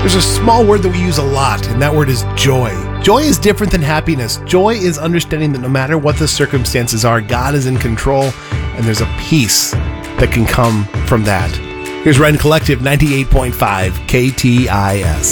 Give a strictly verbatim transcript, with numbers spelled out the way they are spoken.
There's a small word that we use a lot, and that word is joy. Joy is different than happiness. Joy is understanding that no matter what the circumstances are, God is in control, and there's a peace that can come from that. Here's Rend Collective ninety-eight point five K T I S.